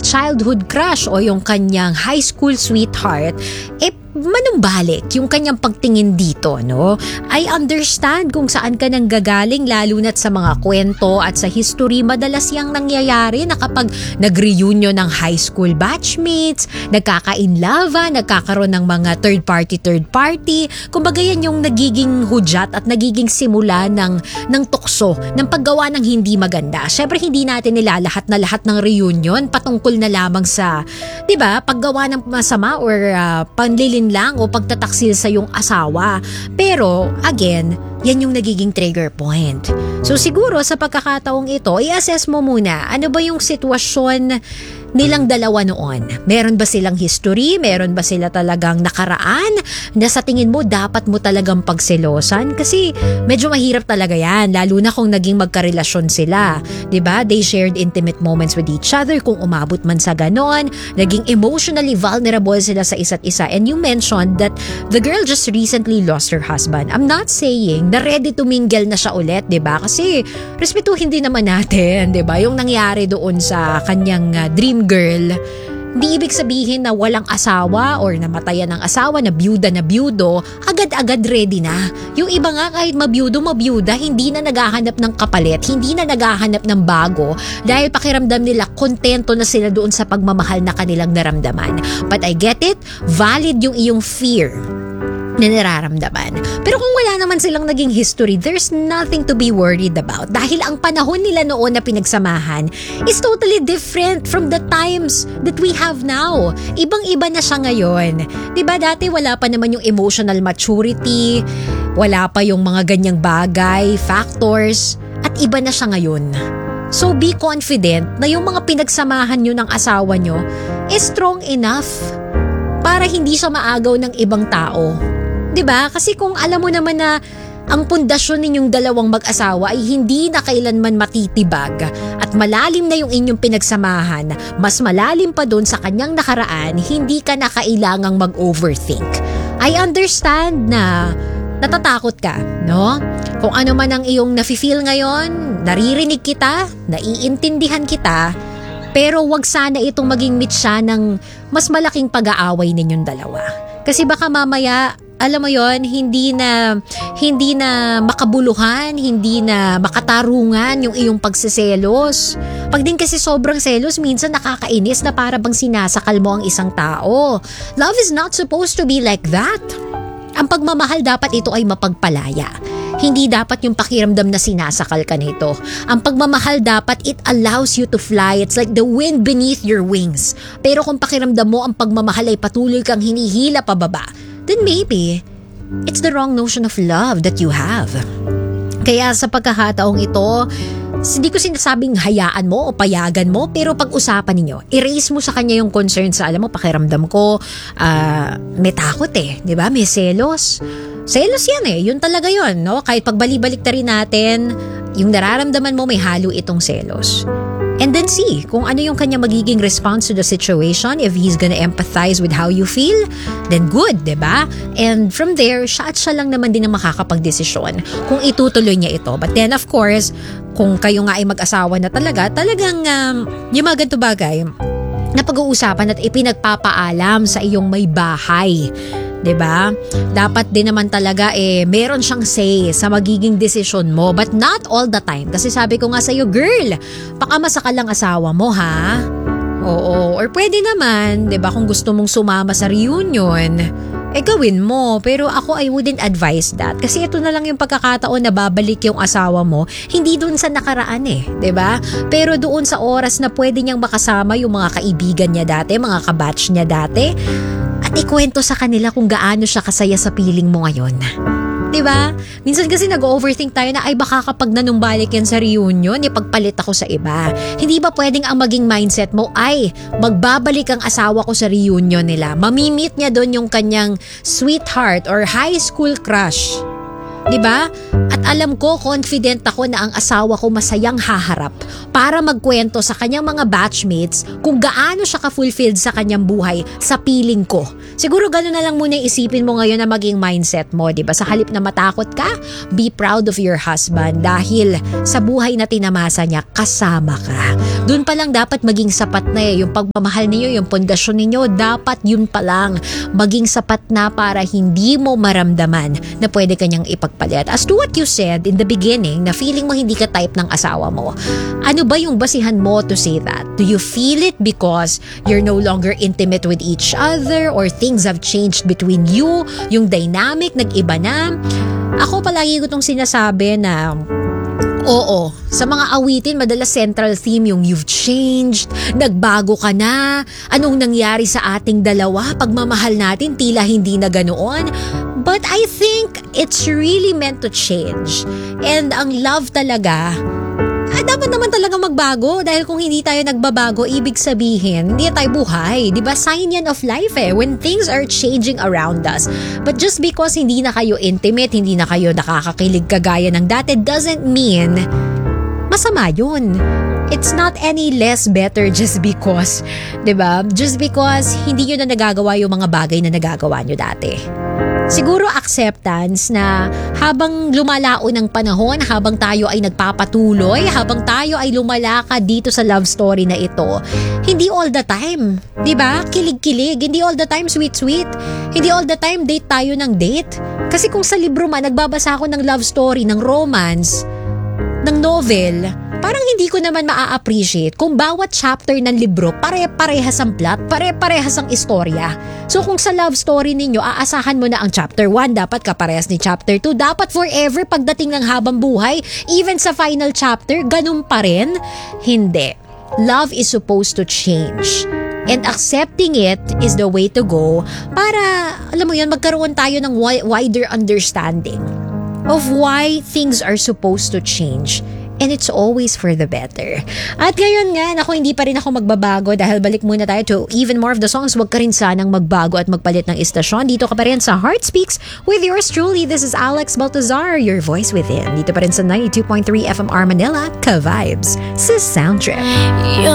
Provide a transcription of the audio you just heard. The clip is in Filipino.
childhood crush o yung kanyang high school sweetheart, manumbalik yung kanyang pagtingin dito, no? I understand kung saan ka nang gagaling, lalo na't sa mga kwento at sa history, madalas yang nangyayari na kapag nag-reunion ng high school batchmates, nagkaka-inlava, nagkakaroon ng mga third party, kumbaga yan yung nagiging hudyat at nagiging simula ng tukso, ng paggawa ng hindi maganda. Syempre hindi natin nilalahat na lahat ng reunion patungkol na lamang sa, 'di ba, paggawa ng masama or panlilin lang o pagtataksil sa yung asawa. Pero again, yan yung nagiging trigger point. So siguro sa pagkakataong ito, i-assess mo muna ano ba yung sitwasyon nilang dalawa noon. Meron ba silang history? Meron ba sila talagang nakaraan na sa tingin mo dapat mo talagang pagselosan? Kasi medyo mahirap talaga yan, lalo na kung naging magkarelasyon sila. 'Di ba? They shared intimate moments with each other. Kung umabot man sa ganon, naging emotionally vulnerable sila sa isa't isa. And you mentioned that the girl just recently lost her husband. I'm not saying na ready to mingle na siya ulit, 'di ba? Kasi respetuhin din naman natin, 'di ba? Yung nangyari doon sa kanyang dream girl, di ibig sabihin na walang asawa or namatayan ng asawa, na byudo, agad-agad ready na. Yung iba nga kahit mabyuda, hindi na naghahanap ng kapalit, hindi na naghahanap ng bago dahil pakiramdam nila kontento na sila doon sa pagmamahal na kanilang naramdaman. But I get it, valid yung iyong fear na nararamdaman. Pero kung wala naman silang naging history, there's nothing to be worried about dahil ang panahon nila noon na pinagsamahan is totally different from the times that we have now. Ibang-iba na siya ngayon. 'Di ba dati wala pa naman yung emotional maturity, wala pa yung mga ganyang bagay, factors, at iba na siya ngayon. So be confident na yung mga pinagsamahan nyo ng asawa nyo is strong enough para hindi siya maagaw ng ibang tao. 'Di ba? Kasi kung alam mo naman na ang pundasyon ninyong dalawang mag-asawa ay hindi na kailanman matitibag at malalim na yung inyong pinagsamahan, mas malalim pa doon sa kanyang nakaraan, hindi ka na kailangang mag-overthink. I understand na natatakot ka, no? Kung ano man ang iyong nafe-feel ngayon, naririnig kita, naiintindihan kita, pero wag sana itong maging mitsa ng mas malaking pag-aaway ninyong dalawa. Kasi baka mamaya, alam mo yon, hindi na makabuluhan, hindi na makatarungan yung iyong pagseselos. Pag din kasi sobrang selos, minsan nakakainis na para bang sinasakal mo ang isang tao. Love is not supposed to be like that. Ang pagmamahal dapat ito ay mapagpalaya. Hindi dapat yung pakiramdam na sinasakal ka nito. Ang pagmamahal dapat it allows you to fly. It's like the wind beneath your wings. Pero kung pakiramdam mo ang pagmamahal ay patuloy kang hinihila pababa, then maybe it's the wrong notion of love that you have. Kaya sa pagkakataong ito, hindi ko sinasabing hayaan mo o payagan mo, pero pag-usapan ninyo, i-raise mo sa kanya yung concern sa, alam mo, pakiramdam ko, may takot di ba? May selos. Selos yan yun talaga yun, no? Kahit pagbalik-balik rin natin, yung nararamdaman mo may halo itong selos. And then see kung ano yung kanya magiging response to the situation. If he's gonna empathize with how you feel, then good, diba? And from there, siya lang naman din ang makakapagdesisyon kung itutuloy niya ito. But then of course, kung kayo nga ay mag-asawa na talagang yung mga ganito bagay na pag-uusapan at ipinagpapaalam sa iyong may bahay, 'di ba? Dapat din naman talaga meron siyang say sa magiging desisyon mo, but not all the time. Kasi sabi ko nga sa iyo, girl, baka masakal lang asawa mo, ha? Oo, or pwede naman, 'di ba, kung gusto mong sumama sa reunion, gawin mo. Pero ako, I wouldn't advise that. Kasi ito na lang yung pagkakataon na babalik yung asawa mo, hindi doon sa nakaraan 'di ba? Pero doon sa oras na pwede niyang makasama yung mga kaibigan niya dati, mga kabatch niya dati, at ikwento sa kanila kung gaano siya kasaya sa piling mo ngayon. 'Di ba? Minsan kasi nag-overthink tayo na ay baka kapag nanumbalik yan sa reunion, ipagpalit ako sa iba. Hindi ba pwedeng ang maging mindset mo ay magbabalik ang asawa ko sa reunion nila. Mamimit niya doon yung kanyang sweetheart or high school crush. 'Diba? At alam ko, confident ako na ang asawa ko masayang haharap para magkwento sa kanyang mga batchmates kung gaano siya ka-fulfilled sa kanyang buhay sa piling ko. Siguro gano'n na lang muna isipin mo ngayon na maging mindset mo, 'di ba? Sa halip na matakot ka, be proud of your husband dahil sa buhay na tinamasa niya, kasama ka. Doon pa lang dapat maging sapat na yung pagmamahal ninyo, yung pundasyon ninyo, dapat yun pa lang maging sapat na para hindi mo maramdaman na pwede kanyang ipagpalit. As to what you said in the beginning, na feeling mo hindi ka type ng asawa mo, ano ba yung basihan mo to say that? Do you feel it because you're no longer intimate with each other or things have changed between you? Yung dynamic nag-iba na? Ako palagi ko tong sinasabi na oo, sa mga awitin madalas central theme yung you've changed, nagbago ka na, anong nangyari sa ating dalawa, pagmamahal natin tila hindi na ganoon. But I think it's really meant to change. And ang love talaga, dapat naman talaga magbago dahil kung hindi tayo nagbabago, ibig sabihin, hindi tayo buhay. Diba? Sign yan of life when things are changing around us. But just because hindi na kayo intimate, hindi na kayo nakakakilig kagaya ng dati, doesn't mean masama yun. It's not any less better just because, diba? Just because hindi nyo na nagagawa yung mga bagay na nagagawa nyo dati. Siguro acceptance na habang lumalaon ng panahon, habang tayo ay nagpapatuloy, habang tayo ay lumalakad dito sa love story na ito, hindi all the time, di ba? Kilig-kilig, hindi all the time sweet-sweet, hindi all the time date tayo ng date. Kasi kung sa libro man, nagbabasa ako ng love story, ng romance, ng novel, parang hindi ko naman maa-appreciate kung bawat chapter ng libro pare-parehas ang plot, pare-parehas ang istorya. So kung sa love story ninyo, aasahan mo na ang chapter 1, dapat kaparehas ni chapter 2, dapat forever pagdating ng habang buhay, even sa final chapter, ganun pa rin? Hindi. Love is supposed to change. And accepting it is the way to go para, alam mo yun, magkaroon tayo ng wider understanding of why things are supposed to change. And it's always for the better. At ngayon nga, naku, hindi pa rin ako magbabago dahil balik muna tayo to even more of the songs. Huwag ka rin sanang magbago at magpalit ng istasyon. Dito ka pa rin sa Heart Speaks with yours truly. This is Alex Baltazar, your voice within. Dito pa rin sa 92.3 FMR Manila, Ka-Vibes sa Soundtrip.